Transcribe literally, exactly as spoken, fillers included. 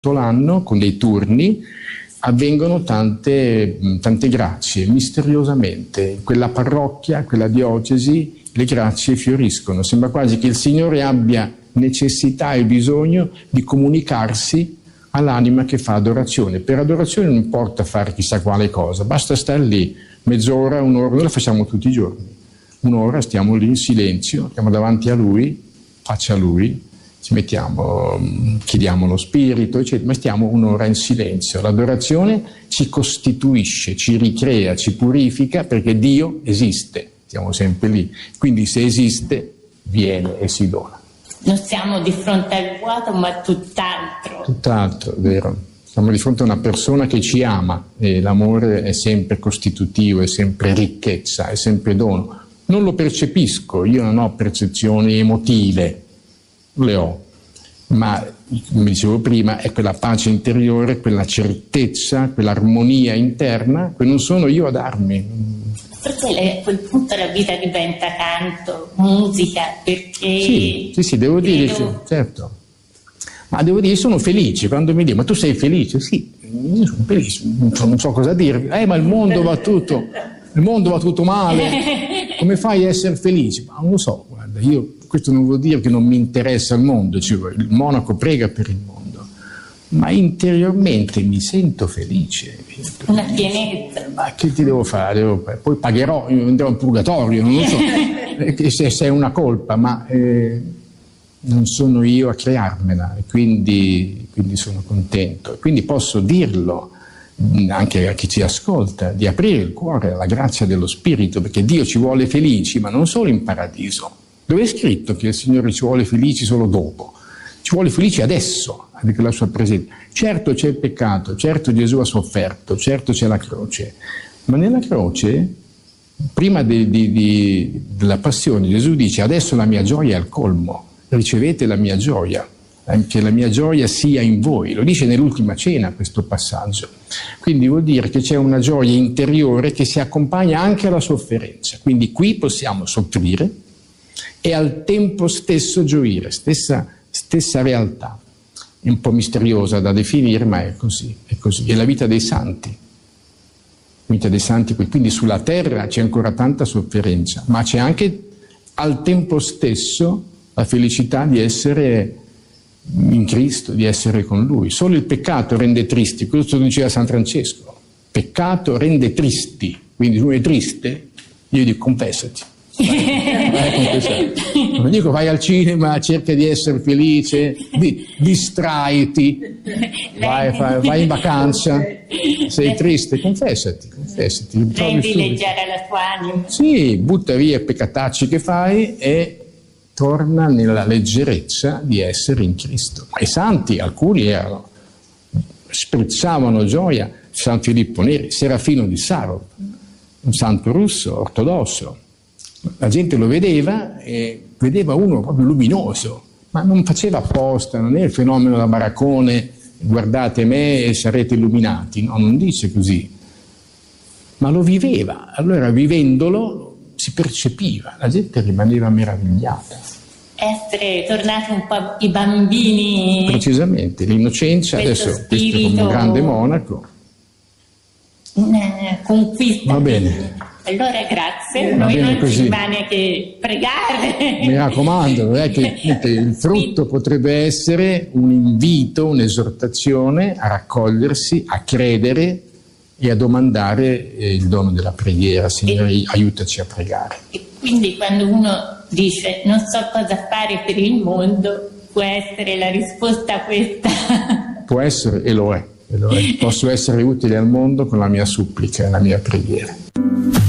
l'anno con dei turni avvengono tante, tante grazie, misteriosamente. In quella parrocchia, quella diocesi, le grazie fioriscono. Sembra quasi che il Signore abbia necessità e bisogno di comunicarsi all'anima che fa adorazione. Per adorazione non importa fare chissà quale cosa, basta stare lì mezz'ora, un'ora, noi la facciamo tutti i giorni. Un'ora stiamo lì in silenzio, stiamo davanti a Lui, faccia a Lui, ci mettiamo, chiediamo lo spirito, eccetera, ma stiamo un'ora in silenzio. L'adorazione ci costituisce, ci ricrea, ci purifica, perché Dio esiste, siamo sempre lì. Quindi se esiste, viene e si dona. Non siamo di fronte al vuoto, ma tutt'altro. Tutt'altro, è vero. Siamo di fronte a una persona che ci ama e l'amore è sempre costitutivo, è sempre ricchezza, è sempre dono. Non lo percepisco, io non ho percezioni emotive, le ho, ma come dicevo prima è quella pace interiore, quella certezza, quell'armonia interna che non sono io a darmi. Forse a quel punto la vita diventa canto, musica, perché... Sì, sì, sì, devo dire, credo... certo. Ma devo dire, sono felice quando mi dicono, ma tu sei felice? Sì, io sono felice, non so cosa dirvi. Eh, ma il mondo va tutto, il mondo va tutto male, come fai a essere felice? Ma non lo so, guarda, io... Questo non vuol dire che non mi interessa il mondo, cioè il monaco prega per il mondo, ma interiormente mi sento felice. Una pienezza. Ma che ti devo fare? Devo, poi pagherò, andrò in purgatorio, non lo so, se, se è una colpa, ma eh, non sono io a crearmela, e quindi, quindi sono contento. Quindi posso dirlo anche a chi ci ascolta, di aprire il cuore alla grazia dello Spirito, perché Dio ci vuole felici, ma non solo in paradiso. Dove è scritto che il Signore ci vuole felici solo dopo? Ci vuole felici adesso, con la sua presenza. Certo c'è il peccato, certo Gesù ha sofferto, certo c'è la croce, ma nella croce, prima di, di, di, della passione, Gesù dice: adesso la mia gioia è al colmo, ricevete la mia gioia, che la mia gioia sia in voi. Lo dice nell'ultima cena questo passaggio. Quindi vuol dire che c'è una gioia interiore che si accompagna anche alla sofferenza. Quindi qui possiamo soffrire e al tempo stesso gioire, stessa, stessa realtà. È un po' misteriosa da definire, ma è così, è così. È la vita dei santi. La vita dei santi, quindi sulla terra c'è ancora tanta sofferenza, ma c'è anche al tempo stesso la felicità di essere in Cristo, di essere con Lui. Solo il peccato rende tristi, questo diceva San Francesco. Peccato rende tristi, quindi se uno è triste, io dico confessati. Vai, non dico vai al cinema, cerca di essere felice, di, distraiti, vai, vai, vai in vacanza, sei triste, confessati, confessati. Rendi leggera la tua anima. Sì, butta via i peccatacci che fai e torna nella leggerezza di essere in Cristo. Ma i santi, alcuni erano, sprizzavano gioia. San Filippo Neri, Serafino di Sarov, un santo russo ortodosso. La gente lo vedeva e vedeva uno proprio luminoso, ma non faceva apposta, non è il fenomeno da baraccone, guardate me e sarete illuminati, no, non dice così, ma lo viveva, allora vivendolo si percepiva, la gente rimaneva meravigliata. Essere tornati un po' i bambini. Precisamente, l'innocenza, adesso questo è come un grande monaco. Una conquista. Va bene. Allora grazie, Va noi bene non così. ci rimane che pregare. Mi raccomando, non è che il frutto potrebbe essere un invito, un'esortazione a raccogliersi, a credere e a domandare il dono della preghiera. Signore, e, aiutaci a pregare. E quindi quando uno dice non so cosa fare per il mondo, può essere la risposta a questa. Può essere, e lo è. E lo è. Posso essere utile al mondo con la mia supplica e la mia preghiera.